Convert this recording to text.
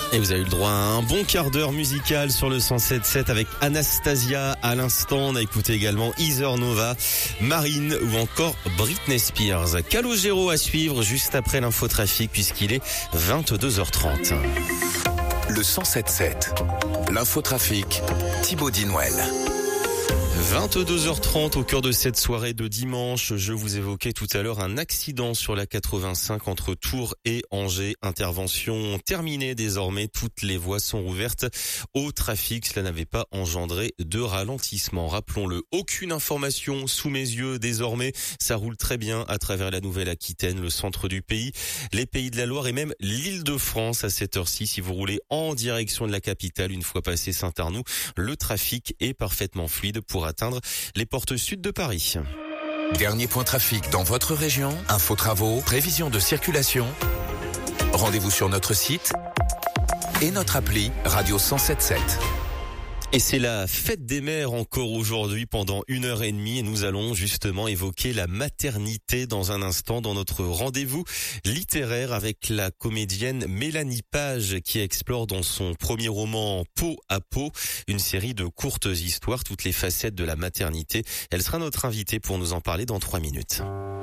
Et vous avez eu le droit à un bon quart d'heure musical sur le 107.7 avec Anastasia. À l'instant, on a écouté également Heather Nova, Marine ou encore Britney Spears. Calogero à suivre juste après l'infotrafic puisqu'il est 22h30. Le 107.7, l'infotrafic, Thibaut Dinouel. 22h30 au cœur de cette soirée de dimanche. Je vous évoquais tout à l'heure un accident sur la 85 entre Tours et Angers. Intervention terminée désormais. Toutes les voies sont rouvertes au trafic. Cela n'avait pas engendré de ralentissement. Rappelons-le, aucune information sous mes yeux désormais. Ça roule très bien à travers la Nouvelle-Aquitaine, le centre du pays, les Pays de la Loire et même l'Île-de-France à cette heure-ci. Si vous roulez en direction de la capitale, une fois passé Saint-Arnoux, le trafic est parfaitement fluide pour atteindre les portes sud de Paris. Dernier point trafic dans votre région, info travaux, prévision de circulation. Rendez-vous sur notre site et notre appli Radio 107.7. Et c'est la fête des mères encore aujourd'hui pendant 1h30 et nous allons justement évoquer la maternité dans un instant dans notre rendez-vous littéraire avec la comédienne Mélanie Page qui explore dans son premier roman Peau à peau une série de courtes histoires, toutes les facettes de la maternité. Elle sera notre invitée pour nous en parler dans 3 minutes.